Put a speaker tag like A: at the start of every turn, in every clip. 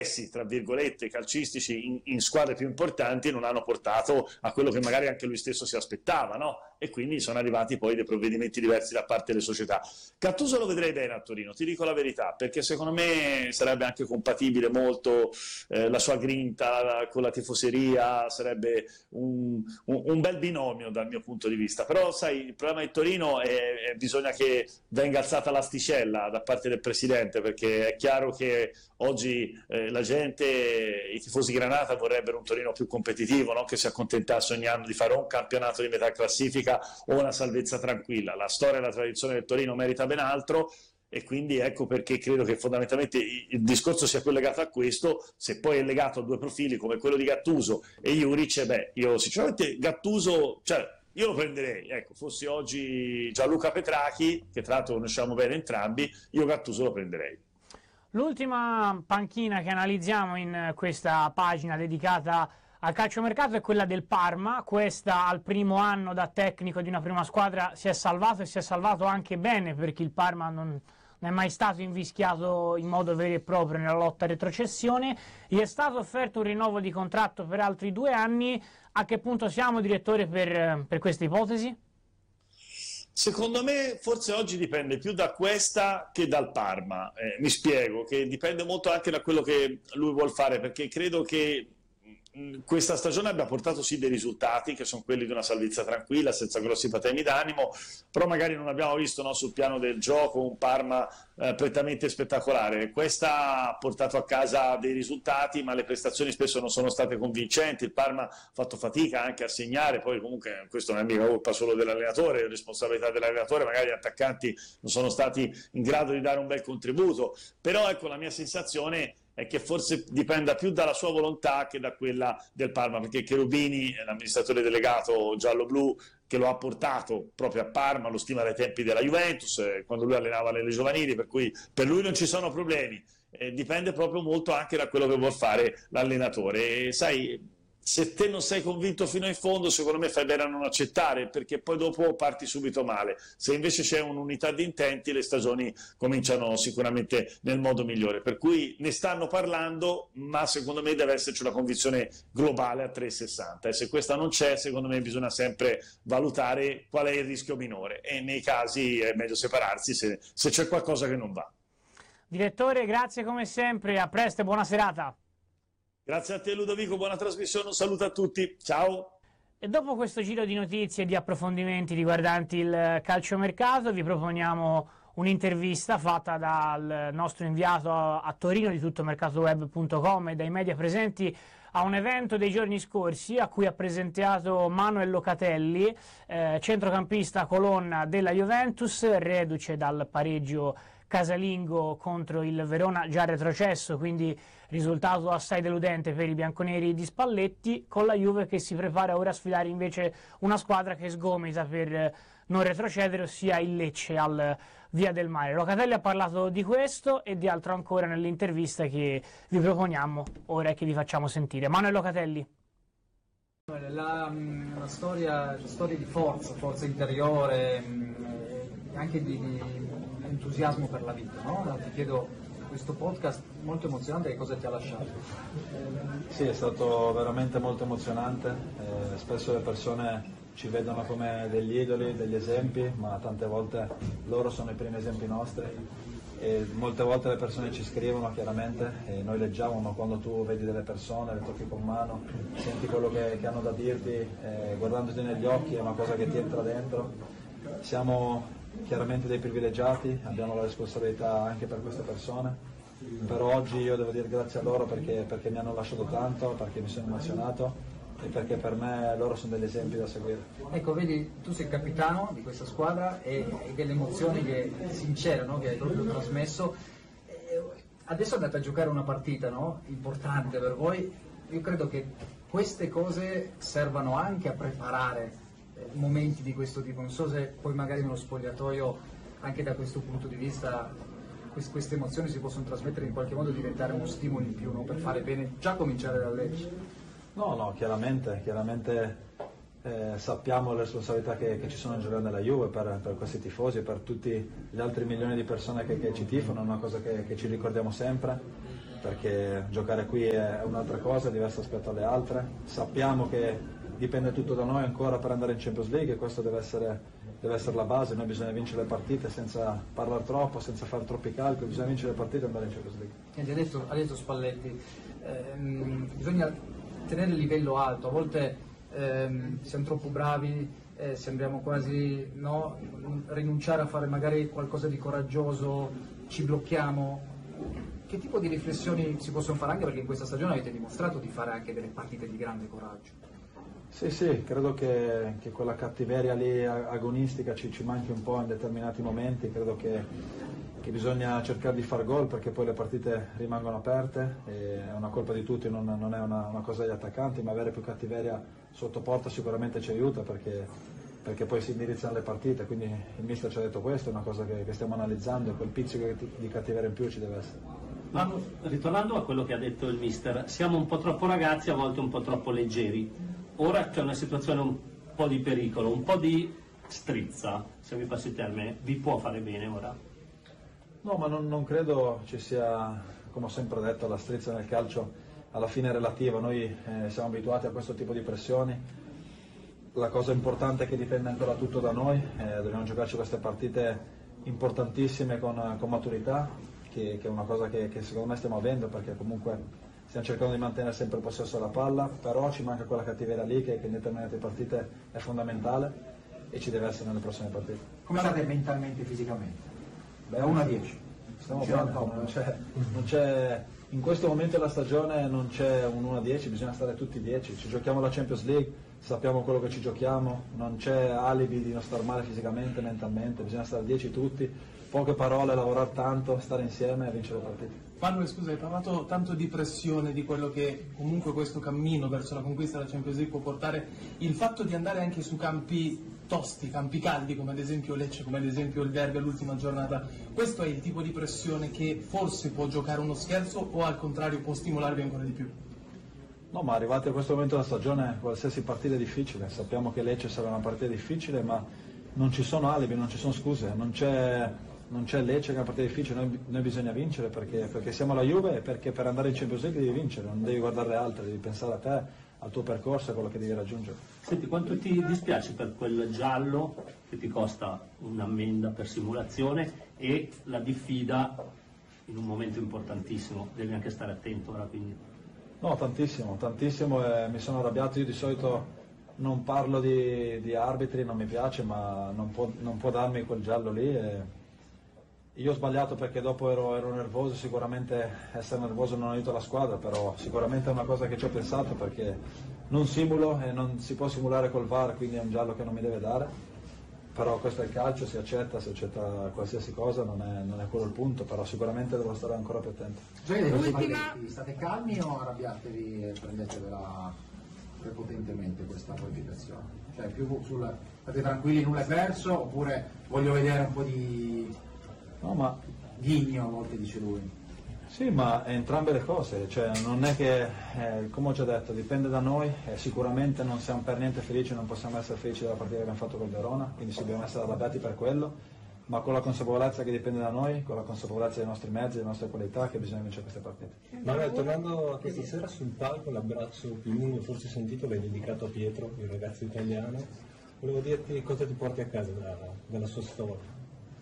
A: tra virgolette calcistici in squadre più importanti non hanno portato a quello che magari anche lui stesso si aspettava, no? E quindi sono arrivati poi dei provvedimenti diversi da parte delle società. Gattuso lo vedrei bene a Torino, ti dico la verità, perché secondo me sarebbe anche compatibile molto la sua grinta con la tifoseria, sarebbe un bel binomio dal mio punto di vista. Però sai, il problema di Torino è bisogna che venga alzata l'asticella da parte del presidente, perché è chiaro che oggi la gente, i tifosi granata vorrebbero un Torino più competitivo, non che si accontentasse ogni anno di fare un campionato di metà classifica o una salvezza tranquilla. La storia e la tradizione del Torino merita ben altro, e quindi ecco perché credo che fondamentalmente il discorso sia più legato a questo. Se poi è legato a due profili come quello di Gattuso e Juric, io sinceramente Gattuso, cioè, io lo prenderei, ecco, fossi oggi Gianluca Petrachi, che tra l'altro conosciamo bene entrambi, io Gattuso lo prenderei.
B: L'ultima panchina che analizziamo in questa pagina dedicata al calciomercato è quella del Parma. Questa al primo anno da tecnico di una prima squadra si è salvato, e si è salvato anche bene, perché il Parma non è mai stato invischiato in modo vero e proprio nella lotta a retrocessione. Gli è stato offerto un rinnovo di contratto per altri 2 anni. A che punto siamo, direttore, per questa ipotesi?
A: Secondo me forse oggi dipende più da questa che dal Parma, mi spiego, che dipende molto anche da quello che lui vuol fare, perché credo che questa stagione abbia portato sì dei risultati che sono quelli di una salvezza tranquilla, senza grossi patemi d'animo, però magari non abbiamo visto, no, sul piano del gioco un Parma prettamente spettacolare. Questa ha portato a casa dei risultati, ma le prestazioni spesso non sono state convincenti. Il Parma ha fatto fatica anche a segnare, poi comunque questo non è mica colpa solo dell'allenatore, è responsabilità dell'allenatore, magari gli attaccanti non sono stati in grado di dare un bel contributo, però ecco, la mia sensazione è che forse dipenda più dalla sua volontà che da quella del Parma, perché Cherubini, l'amministratore delegato giallo-blu, che lo ha portato proprio a Parma, lo stima dai tempi della Juventus, quando lui allenava le giovanili, per cui per lui non ci sono problemi. Dipende proprio molto anche da quello che vuol fare l'allenatore. E sai, se te non sei convinto fino in fondo, secondo me fai bene a non accettare, perché poi dopo parti subito male. Se invece c'è un'unità di intenti, le stagioni cominciano sicuramente nel modo migliore, per cui ne stanno parlando, ma secondo me deve esserci una convinzione globale a 360, e se questa non c'è, secondo me bisogna sempre valutare qual è il rischio minore, e nei casi è meglio separarsi se c'è qualcosa che non va.
B: Direttore, grazie come sempre, a presto e buona serata.
A: Grazie a te Ludovico, buona trasmissione, un saluto a tutti, ciao!
B: E dopo questo giro di notizie e di approfondimenti riguardanti il calciomercato, vi proponiamo un'intervista fatta dal nostro inviato a Torino di tuttomercatoweb.com e dai media presenti a un evento dei giorni scorsi a cui ha presentato Manuel Locatelli, centrocampista colonna della Juventus, reduce dal pareggio casalingo contro il Verona già retrocesso, quindi risultato assai deludente per i bianconeri di Spalletti, con la Juve che si prepara ora a sfidare invece una squadra che sgomita per non retrocedere, ossia il Lecce al Via del Mare. Locatelli ha parlato di questo e di altro ancora nell'intervista che vi proponiamo ora e che vi facciamo sentire. Manuel Locatelli.
C: La storia di forza interiore, anche di entusiasmo per la vita, no? Ti chiedo, questo podcast molto emozionante, che cosa ti ha lasciato?
D: Sì, è stato veramente molto emozionante, spesso le persone ci vedono come degli idoli, degli esempi, ma tante volte loro sono i primi esempi nostri, e molte volte le persone ci scrivono chiaramente e noi leggiamo, ma quando tu vedi delle persone, le tocchi con mano, senti quello che hanno da dirti, guardandoti negli occhi, è una cosa che ti entra dentro. Siamo chiaramente dei privilegiati, abbiamo la responsabilità anche per queste persone, però oggi io devo dire grazie a loro perché mi hanno lasciato tanto, perché mi sono emozionato e perché per me loro sono degli esempi da seguire.
C: Ecco, vedi, tu sei capitano di questa squadra e delle emozioni sincere, no? Che hai proprio trasmesso. Adesso andate a giocare una partita, no? Importante per voi. Io credo che queste cose servano anche a preparare momenti di questo tipo. Non so se poi magari nello spogliatoio, anche da questo punto di vista, queste emozioni si possono trasmettere, in qualche modo diventare uno stimolo in più, no? Per fare bene, già cominciare da Lecce.
D: No, chiaramente sappiamo le responsabilità che ci sono in giocare nella Juve per questi tifosi e per tutti gli altri milioni di persone che ci tifano, è una cosa che ci ricordiamo sempre. perché giocare qui è un'altra cosa, è diversa rispetto alle altre. Sappiamo che dipende tutto da noi ancora per andare in Champions League e questo deve essere la base. Noi bisogna vincere le partite senza parlare troppo, senza fare troppi calcoli, bisogna vincere le partite e andare in Champions League.
C: Ha detto Spalletti, bisogna tenere il livello alto, a volte siamo troppo bravi, sembriamo quasi rinunciare a fare magari qualcosa di coraggioso, ci blocchiamo. Che tipo di riflessioni si possono fare, anche perché in questa stagione avete dimostrato di fare anche delle partite di grande coraggio?
D: Sì, credo che quella cattiveria lì agonistica ci manchi un po' in determinati momenti, credo che bisogna cercare di far gol perché poi le partite rimangono aperte, è una colpa di tutti, non è una cosa degli attaccanti, ma avere più cattiveria sotto porta sicuramente ci aiuta perché poi si indirizzano le partite, quindi il mister ci ha detto questo, è una cosa che stiamo analizzando e quel pizzico di cattiveria in più ci deve essere.
E: Ma ritornando a quello che ha detto il mister, siamo un po' troppo ragazzi, a volte un po' troppo leggeri. Ora c'è una situazione un po' di pericolo, un po' di strizza, se mi passi il termine, vi può fare bene ora?
D: No, ma non credo ci sia, come ho sempre detto, la strizza nel calcio alla fine è relativa, noi siamo abituati a questo tipo di pressioni, la cosa importante è che dipende ancora tutto da noi, dobbiamo giocarci queste partite importantissime con maturità, che è una cosa che secondo me stiamo avendo perché comunque stiamo cercando di mantenere sempre il possesso della palla, però ci manca quella cattiveria lì che in determinate partite è fondamentale e ci deve essere nelle prossime partite.
C: Come state mentalmente e fisicamente?
D: Da 1 a 10. Stiamo bene, non c'è, in questo momento della stagione non c'è un 1 a 10, bisogna stare tutti 10, ci giochiamo la Champions League, sappiamo quello che ci giochiamo, non c'è alibi di non star male fisicamente, mentalmente, bisogna stare 10 tutti, poche parole, lavorare tanto, stare insieme e vincere le partite.
F: Manuel, scusa, hai parlato tanto di pressione, di quello che comunque questo cammino verso la conquista della Champions League può portare, il fatto di andare anche su campi tosti, campi caldi come ad esempio Lecce, come ad esempio il derby all'ultima giornata, questo è il tipo di pressione che forse può giocare uno scherzo o al contrario può stimolarvi ancora di più?
D: No, ma arrivati a questo momento della stagione qualsiasi partita è difficile, sappiamo che Lecce sarà una partita difficile, ma non ci sono alibi, non ci sono scuse, non c'è Lecce che è una partita difficile, noi bisogna vincere perché siamo la Juve e perché per andare in Champions League devi vincere, non devi guardare le altre, devi pensare a te, al tuo percorso, a quello che devi raggiungere.
E: Senti, quanto ti dispiace per quel giallo che ti costa un'ammenda per simulazione e la diffida in un momento importantissimo, devi anche stare attento ora quindi.
D: No, tantissimo, e mi sono arrabbiato, io di solito non parlo di arbitri, non mi piace, ma non può darmi quel giallo lì. Io ho sbagliato perché dopo ero nervoso, sicuramente essere nervoso non aiuta la squadra, però sicuramente è una cosa che ci ho pensato perché non simulo e non si può simulare col VAR, quindi è un giallo che non mi deve dare, però questo è il calcio, si accetta qualsiasi cosa, non è quello il punto, però sicuramente devo stare ancora più attento.
C: State calmi o arrabbiatevi e prendetevela prepotentemente questa qualificazione? Cioè state tranquilli, nulla è perso, oppure voglio vedere un po' di...
D: No, ma
C: ghigno a volte, dice lui.
D: Sì, ma entrambe le cose, cioè non è che, come ho già detto, dipende da noi, sicuramente non siamo per niente felici, non possiamo essere felici della partita che abbiamo fatto col Verona, quindi dobbiamo essere arrabbiati per quello, ma con la consapevolezza che dipende da noi, con la consapevolezza dei nostri mezzi, delle nostre qualità, che bisogna vincere queste partite.
G: Manuel, tornando a questa sera sul palco, l'abbraccio più lungo forse sentito l'hai dedicato a Pietro, il ragazzo italiano, volevo dirti cosa ti porti a casa dalla sua storia.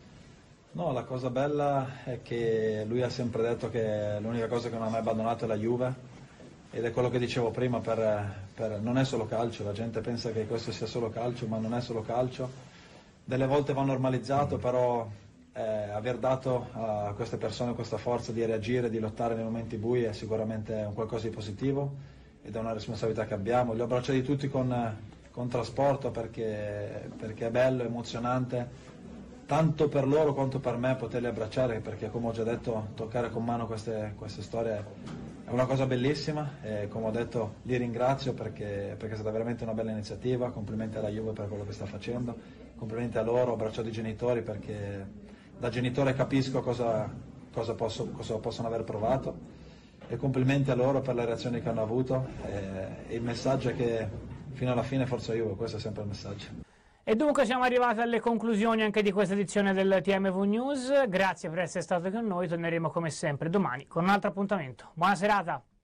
D: No, la cosa bella è che lui ha sempre detto che l'unica cosa che non ha mai abbandonato è la Juve ed è quello che dicevo prima, non è solo calcio, la gente pensa che questo sia solo calcio, ma non è solo calcio, delle volte va normalizzato, però aver dato a queste persone questa forza di reagire, di lottare nei momenti bui è sicuramente un qualcosa di positivo ed è una responsabilità che abbiamo. Li ho abbracciati tutti con trasporto perché è bello, emozionante, tanto per loro quanto per me poterli abbracciare, perché come ho già detto toccare con mano queste storie è una cosa bellissima e come ho detto li ringrazio perché è stata veramente una bella iniziativa, complimenti alla Juve per quello che sta facendo, complimenti a loro, ho abbracciato i genitori perché da genitore capisco cosa possono aver provato e complimenti a loro per le reazioni che hanno avuto e il messaggio è che fino alla fine forza Juve, questo è sempre il messaggio.
B: E dunque siamo arrivati alle conclusioni anche di questa edizione del TMV News. Grazie per essere stato con noi, torneremo come sempre domani con un altro appuntamento. Buona serata!